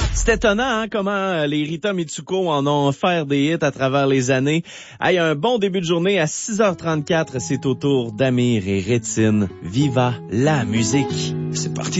C'est étonnant comment les Rita Mitsuko en ont offert des hits à travers les années. Hey, un bon début de journée à 6h34, c'est au tour d'Amir et Rétine. Viva la musique! C'est parti.